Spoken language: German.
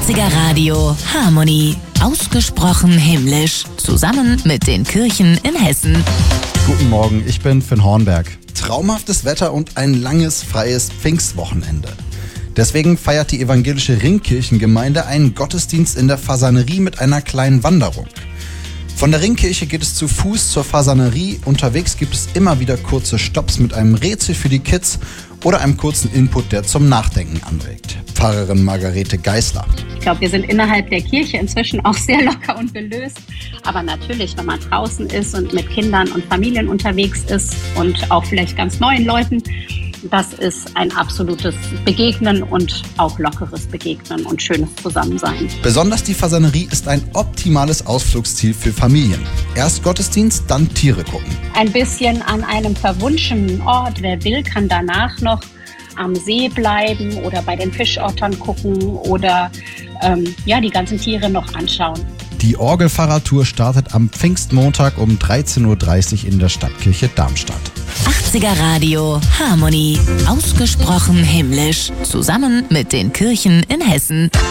80er Radio Harmonie. Ausgesprochen himmlisch. Zusammen mit den Kirchen in Hessen. Guten Morgen, ich bin Finn Hornberg. Traumhaftes Wetter und ein langes, freies Pfingstwochenende. Deswegen feiert die evangelische Ringkirchengemeinde einen Gottesdienst in der Fasanerie mit einer kleinen Wanderung. Von der Ringkirche geht es zu Fuß zur Fasanerie. Unterwegs gibt es immer wieder kurze Stopps mit einem Rätsel für die Kids oder einem kurzen Input, der zum Nachdenken anregt. Pfarrerin Margarete Geisler. Ich glaube, wir sind innerhalb der Kirche inzwischen auch sehr locker und gelöst. Aber natürlich, wenn man draußen ist und mit Kindern und Familien unterwegs ist und auch vielleicht ganz neuen Leuten, das ist ein absolutes Begegnen und auch lockeres Begegnen und schönes Zusammensein. Besonders die Fasanerie ist ein optimales Ausflugsziel für Familien. Erst Gottesdienst, dann Tiere gucken. Ein bisschen an einem verwunschenen Ort. Wer will, kann danach noch am See bleiben oder bei den Fischottern gucken oder die ganzen Tiere noch anschauen. Die Orgelfahrradtour startet am Pfingstmontag um 13.30 Uhr in der Stadtkirche Darmstadt. 80er Radio Harmonie. Ausgesprochen himmlisch. Zusammen mit den Kirchen in Hessen.